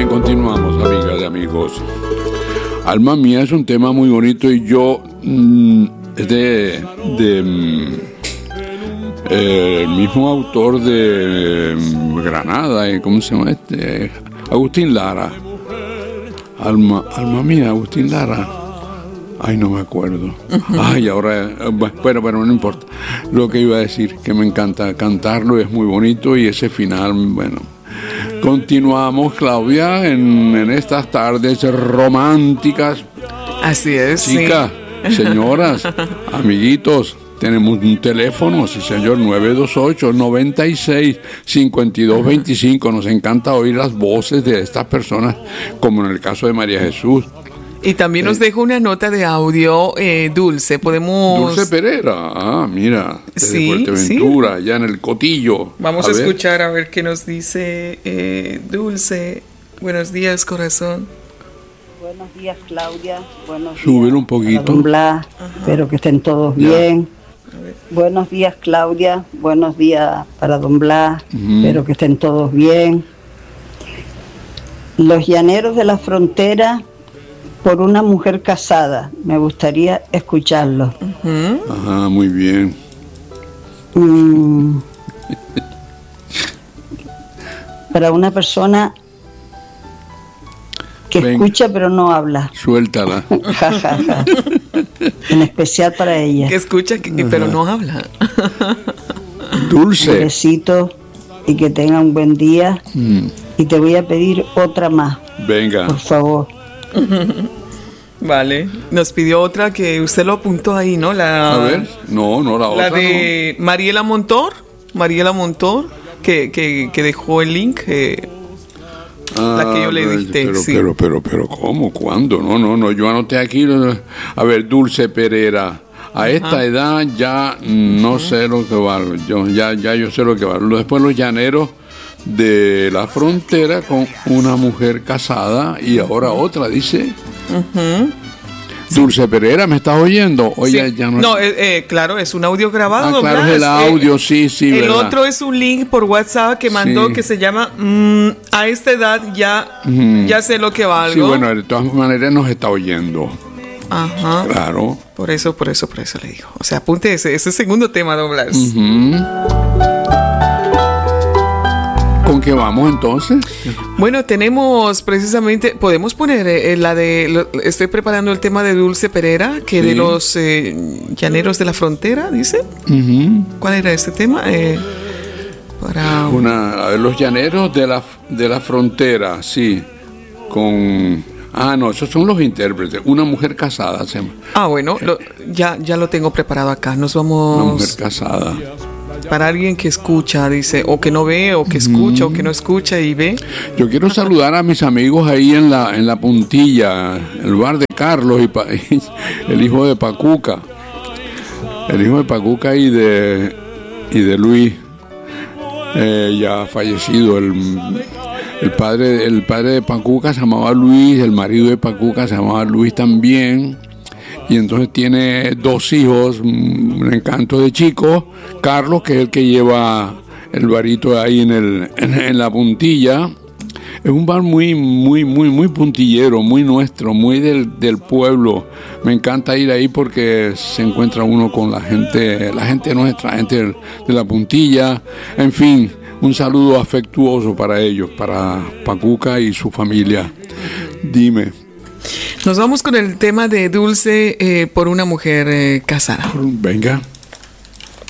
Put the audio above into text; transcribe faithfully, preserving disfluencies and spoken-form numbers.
Bien, continuamos, amigas y amigos. Alma mía es un tema muy bonito y yo mmm, es de, de mmm, eh, el mismo autor de mmm, Granada, ¿cómo se llama este? Agustín Lara. Alma, alma mía, Agustín Lara. Ay, no me acuerdo. Ay, ahora, bueno, pero no importa. Lo que iba a decir, que me encanta cantarlo, es muy bonito y ese final, bueno. Continuamos, Claudia, en, en estas tardes románticas. Así es, Chicas, sí. Señoras, amiguitos, tenemos un teléfono, sí señor, nueve dos ocho, noventa y seis, cincuenta y dos veinticinco. Nos encanta oír las voces de estas personas, como en el caso de María Jesús. Y también nos deja una nota de audio, eh, Dulce, podemos... Dulce Pereira, ah, mira, desde sí, Fuerteventura, sí. Ya en el Cotillo. Vamos a, a escuchar a ver qué nos dice eh, Dulce. Buenos días, corazón. Buenos días, Claudia. Buenos días. Súbelo un poquito. Don Blas. Espero que estén todos ya. bien. Buenos días, Claudia. Buenos días para Don Blas. Uh-huh. Espero que estén todos bien. Los llaneros de la frontera... por una mujer casada. Me gustaría escucharlo. Uh-huh. Ajá, muy bien. Mm. Para una persona que Venga. escucha pero no habla. Suéltala. Ja, ja, ja. En especial para ella. Que escucha que, pero no habla. Dulce. Un besito y que tenga un buen día. Mm. Y te voy a pedir otra más. Venga. Por favor. Vale, nos pidió otra que usted lo apuntó ahí, ¿no? La, a ver, no, no, la, la otra. La de no. Mariela Montor, Mariela Montor, que, que, que dejó el link, eh, ah, la que yo le dicté. Pero, sí. pero, pero, pero, ¿cómo? ¿Cuándo? No, no, no, yo anoté aquí. A ver, Dulce Pereira. A esta Ajá. edad ya no uh-huh. sé lo que vale. Yo, ya, ya yo sé lo que vale. Después los llaneros de la frontera con una mujer casada y ahora otra, dice. Uh-huh. Dulce Pereira, ¿me estás oyendo? Oye, sí. ya no, no eh, eh, claro, es un audio grabado. Ah, claro, es el audio, eh, sí, sí. El ¿verdad? otro es un link por WhatsApp que mandó sí. que se llama mm, a esta edad ya, uh-huh. ya sé lo que valgo. Sí, bueno, de todas maneras nos está oyendo. Ajá. Claro. Por eso, por eso, por eso le digo. O sea, apunte ese, ese segundo tema, Don Blas. Uh-huh. ¿Con qué vamos entonces? Bueno, tenemos precisamente, podemos poner eh, la de, lo, estoy preparando el tema de Dulce Pereira, que sí. de los eh, llaneros de la frontera, dice. Uh-huh. ¿Cuál era este tema? Eh, para... Una, a ver, los llaneros de la, de la frontera, sí, con... Ah, no, esos son los intérpretes. Una mujer casada se llama. Ah, bueno, lo, ya, ya lo tengo preparado acá. Nos vamos... Una mujer casada. Para alguien que escucha, dice, o que no ve, o que escucha, mm. o que no escucha y ve. Yo quiero saludar a mis amigos ahí en la en la Puntilla, el bar de Carlos y, pa, y el hijo de Pacuca, el hijo de Pacuca y de y de Luis, eh, ya fallecido. El, el padre el padre de Pacuca se llamaba Luis, el marido de Pacuca se llamaba Luis también. Y entonces tiene dos hijos, un encanto de chico, Carlos, que es el que lleva el barito ahí en el en, en la Puntilla. Es un bar muy, muy, muy, muy puntillero, muy nuestro, muy del, del pueblo. Me encanta ir ahí porque se encuentra uno con la gente, la gente nuestra, la gente de, de la Puntilla. En fin, un saludo afectuoso para ellos, para Pacuca y su familia. Dime. Nos vamos con el tema de Dulce eh, por una mujer eh, casada. Venga.